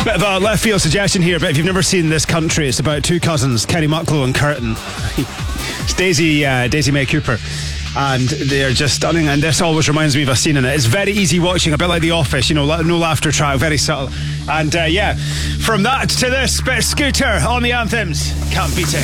Bit of a left field suggestion here, but if you've never seen This Country, it's about two cousins, Kenny Mucklow and Curtin. It's Daisy May Cooper. And they're just stunning, and this always reminds me of a scene in it. It's very easy watching, a bit like The Office, no laughter track, very subtle. And from that to this, bit Scooter on the anthems. Can't beat it.